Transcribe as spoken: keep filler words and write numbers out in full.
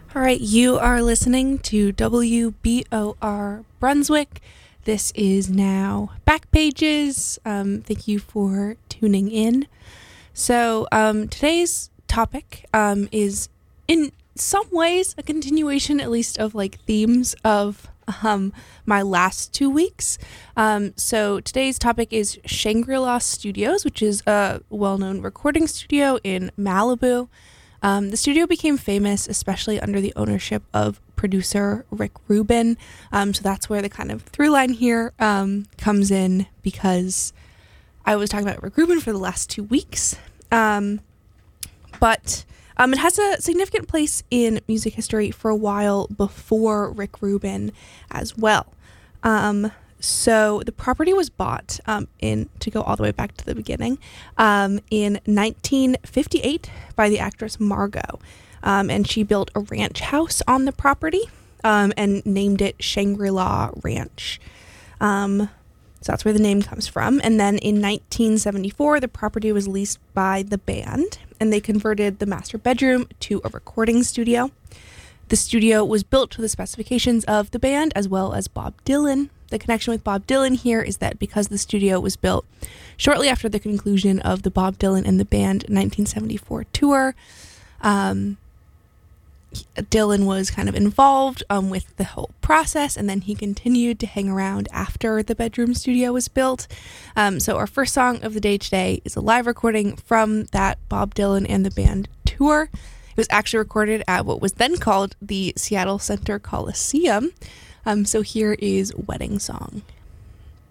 All right, you are listening to W B O R Brunswick. This is now Backpages. Um, thank you for tuning in. So um, today's topic um, is in some ways a continuation, at least, of like themes of um, my last two weeks. Um, so today's topic is Shangri-La Studios, which is a well-known recording studio in Malibu. Um, the studio became famous, especially under the ownership of producer Rick Rubin. Um, so that's where the kind of through line here um, comes in, because I was talking about Rick Rubin for the last two weeks. Um, but um, it has a significant place in music history for a while before Rick Rubin as well. Um, So the property was bought um, in, to go all the way back to the beginning, um, in nineteen fifty-eight by the actress Margot. Um, and she built a ranch house on the property um, and named it Shangri-La Ranch. Um, so that's where the name comes from. And then in nineteen seventy-four, the property was leased by the band, and they converted the master bedroom to a recording studio. The studio was built to the specifications of the band as well as Bob Dylan. The connection with Bob Dylan here is that because the studio was built shortly after the conclusion of the Bob Dylan and the Band nineteen seventy-four tour, um, Dylan was kind of involved um, with the whole process, and then he continued to hang around after the bedroom studio was built. Um, so our first song of the day today is a live recording from that Bob Dylan and the Band tour. It was actually recorded at what was then called the Seattle Center Coliseum. Um, so here is Wedding Song.